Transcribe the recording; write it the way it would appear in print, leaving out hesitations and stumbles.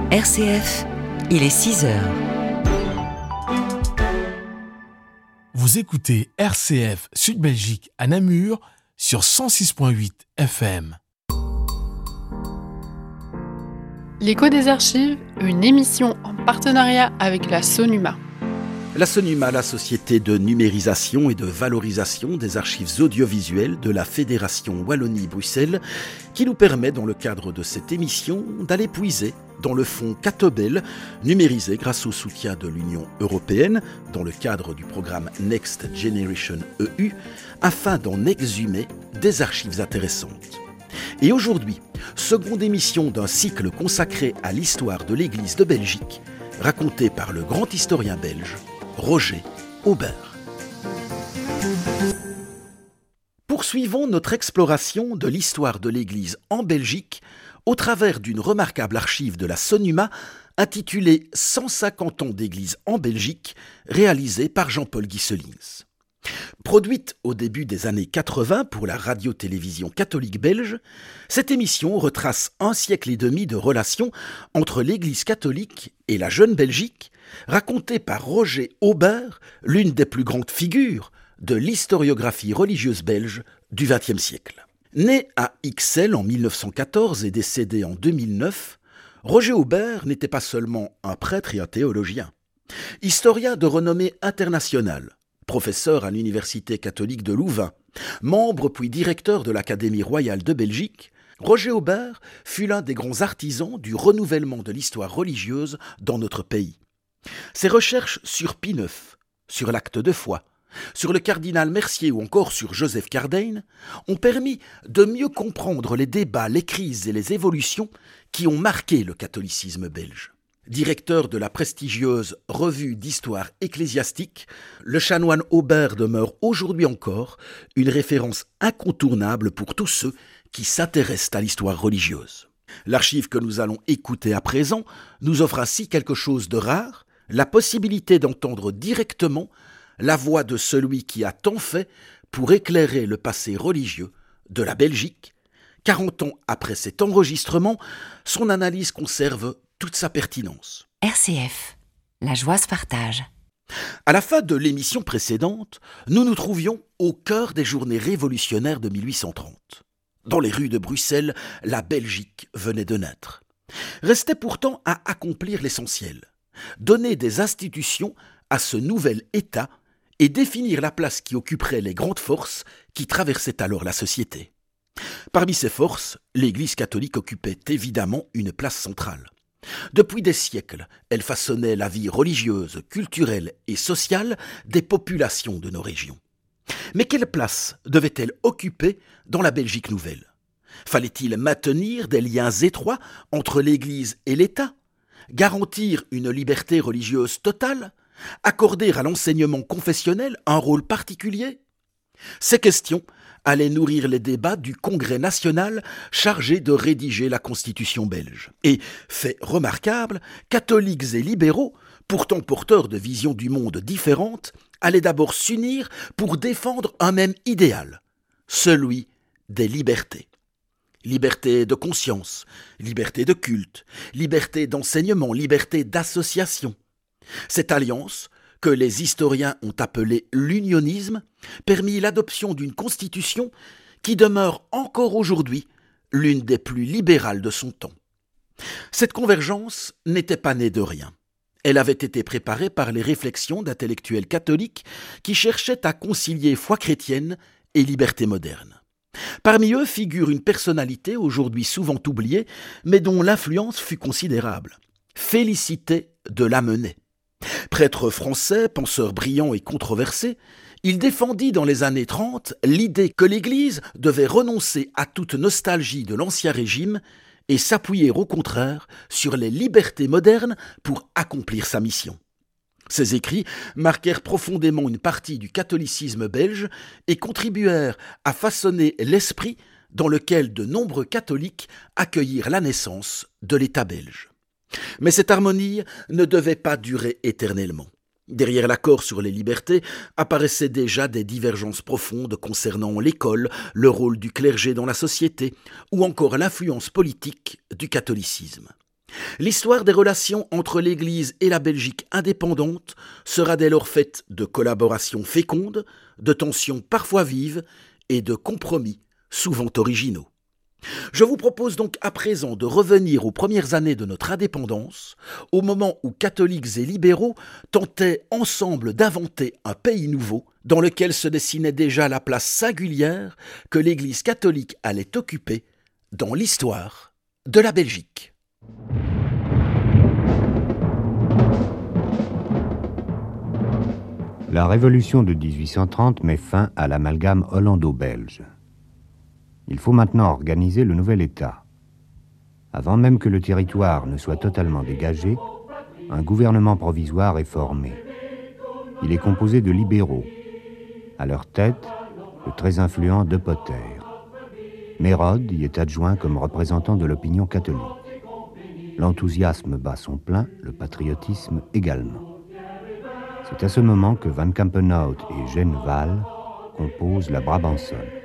RCF, il est 6 heures. Vous écoutez RCF Sud-Belgique à Namur sur 106.8 FM. L'écho des archives, une émission en partenariat avec la Sonuma. La Sonuma, la société de numérisation et de valorisation des archives audiovisuelles de la Fédération Wallonie-Bruxelles, qui nous permet, dans le cadre de cette émission, d'aller puiser dans le fonds Catobel, numérisé grâce au soutien de l'Union européenne, dans le cadre du programme Next Generation EU, afin d'en exhumer des archives intéressantes. Et aujourd'hui, seconde émission d'un cycle consacré à l'histoire de l'Église de Belgique, raconté par le grand historien belge, Roger Aubert. Poursuivons notre exploration de l'histoire de l'Église en Belgique au travers d'une remarquable archive de la Sonuma intitulée « 150 ans d'Église en Belgique » réalisée par Jean-Paul Guisselins. Produite au début des années 80 pour la radio-télévision catholique belge, cette émission retrace un siècle et demi de relations entre l'Église catholique et la jeune Belgique, racontée par Roger Aubert, l'une des plus grandes figures de l'historiographie religieuse belge du XXe siècle. Né à Ixelles en 1914 et décédé en 2009, Roger Aubert n'était pas seulement un prêtre et un théologien. Historien de renommée internationale, professeur à l'Université catholique de Louvain, membre puis directeur de l'Académie royale de Belgique, Roger Aubert fut l'un des grands artisans du renouvellement de l'histoire religieuse dans notre pays. Ses recherches sur Pie IX, sur l'acte de foi, sur le cardinal Mercier ou encore sur Joseph Cardijn ont permis de mieux comprendre les débats, les crises et les évolutions qui ont marqué le catholicisme belge. Directeur de la prestigieuse Revue d'histoire ecclésiastique, le chanoine Aubert demeure aujourd'hui encore une référence incontournable pour tous ceux qui s'intéressent à l'histoire religieuse. L'archive que nous allons écouter à présent nous offre ainsi quelque chose de rare, la possibilité d'entendre directement la voix de celui qui a tant fait pour éclairer le passé religieux de la Belgique. 40 ans après cet enregistrement, son analyse conserve toute sa pertinence. RCF, la joie se partage. À la fin de l'émission précédente, nous nous trouvions au cœur des journées révolutionnaires de 1830. Dans les rues de Bruxelles, la Belgique venait de naître. Restait pourtant à accomplir l'essentiel, donner des institutions à ce nouvel État et définir la place qui occuperait les grandes forces qui traversaient alors la société. Parmi ces forces, l'Église catholique occupait évidemment une place centrale. Depuis des siècles, elle façonnait la vie religieuse, culturelle et sociale des populations de nos régions. Mais quelle place devait-elle occuper dans la Belgique nouvelle ? Fallait-il maintenir des liens étroits entre l'Église et l'État ? Garantir une liberté religieuse totale ? Accorder à l'enseignement confessionnel un rôle particulier ? Ces questions allaient nourrir les débats du Congrès national chargé de rédiger la Constitution belge. Et, fait remarquable, catholiques et libéraux, pourtant porteurs de visions du monde différentes, allaient d'abord s'unir pour défendre un même idéal, celui des libertés. Liberté de conscience, liberté de culte, liberté d'enseignement, liberté d'association. Cette alliance, que les historiens ont appelée l'unionisme, permit l'adoption d'une constitution qui demeure encore aujourd'hui l'une des plus libérales de son temps. Cette convergence n'était pas née de rien. Elle avait été préparée par les réflexions d'intellectuels catholiques qui cherchaient à concilier foi chrétienne et liberté moderne. Parmi eux figure une personnalité aujourd'hui souvent oubliée, mais dont l'influence fut considérable. Félicité de Lamennais. Prêtre français, penseur brillant et controversé, il défendit dans les années 30 l'idée que l'Église devait renoncer à toute nostalgie de l'Ancien Régime et s'appuyer au contraire sur les libertés modernes pour accomplir sa mission. Ses écrits marquèrent profondément une partie du catholicisme belge et contribuèrent à façonner l'esprit dans lequel de nombreux catholiques accueillirent la naissance de l'État belge. Mais cette harmonie ne devait pas durer éternellement. Derrière l'accord sur les libertés apparaissaient déjà des divergences profondes concernant l'école, le rôle du clergé dans la société ou encore l'influence politique du catholicisme. L'histoire des relations entre l'Église et la Belgique indépendante sera dès lors faite de collaborations fécondes, de tensions parfois vives et de compromis souvent originaux. Je vous propose donc à présent de revenir aux premières années de notre indépendance, au moment où catholiques et libéraux tentaient ensemble d'inventer un pays nouveau dans lequel se dessinait déjà la place singulière que l'Église catholique allait occuper dans l'histoire de la Belgique. La révolution de 1830 met fin à l'amalgame hollando-belge. Il faut maintenant organiser le nouvel État. Avant même que le territoire ne soit totalement dégagé, un gouvernement provisoire est formé. Il est composé de libéraux. À leur tête, le très influent De Potter. Mérode y est adjoint comme représentant de l'opinion catholique. L'enthousiasme bat son plein, le patriotisme également. C'est à ce moment que Van Campenhout et Genval composent la Brabançonne.